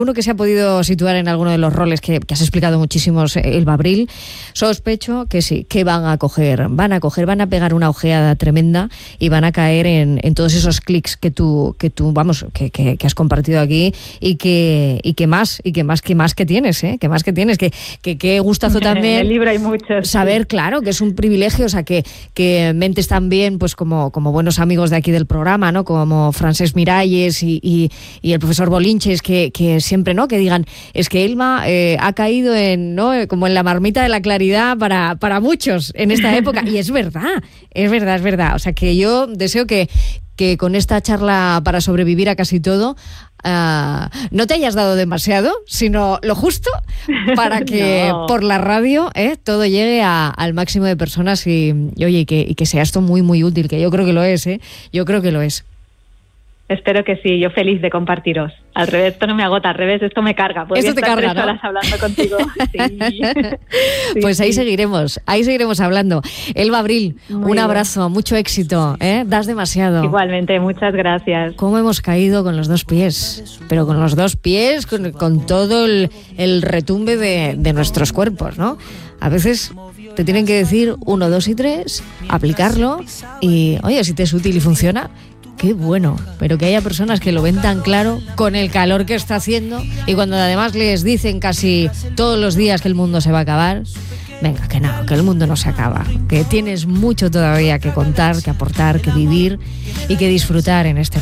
Uno que se ha podido situar en alguno de los roles que has explicado muchísimos, Elba Abril, sospecho que sí, que van a pegar una ojeada tremenda y van a caer en todos esos clics que tú has compartido aquí y que más que tienes, que gustazo también. En el libro hay muchos. Saber, claro, que es un privilegio, o sea, que mentes también, pues como buenos amigos de aquí del programa, ¿no? Como Francesc Miralles y el profesor Bolinches, que siempre, ¿no? Que digan, es que Elba ha caído como en la marmita de la claridad para muchos en esta época. Y es verdad. O sea, que yo deseo que con esta charla para sobrevivir a casi todo, no te hayas dado demasiado, sino lo justo para que por la radio todo llegue al máximo de personas y que sea esto muy, muy útil, que yo creo que lo es, yo creo que lo es. Espero que sí, yo feliz de compartiros. Al revés, esto no me agota, al revés, esto me carga. Esto te carga, 3 horas hablando contigo. Sí. Pues ahí seguiremos hablando. Elba Abril, un abrazo, mucho éxito, das demasiado. Igualmente, muchas gracias. ¿Cómo hemos caído con los 2 pies? Pero con los 2 pies, con todo el retumbe de nuestros cuerpos, ¿no? A veces te tienen que decir 1, 2 y 3, aplicarlo y, oye, si te es útil y funciona, qué bueno, pero que haya personas que lo ven tan claro con el calor que está haciendo y cuando además les dicen casi todos los días que el mundo se va a acabar. Venga, que no, que el mundo no se acaba, que tienes mucho todavía que contar, que aportar, que vivir y que disfrutar en este